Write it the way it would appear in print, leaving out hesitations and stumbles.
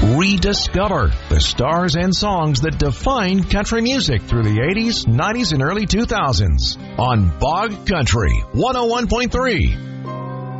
Rediscover the stars and songs that defined country music through the 80s, 90s, and early 2000s on Bog Country 101.3.